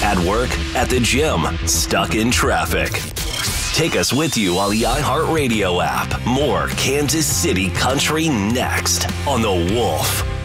at work, at the gym, stuck in traffic. Take us with you on the iHeartRadio app. More Kansas City country next on The Wolf.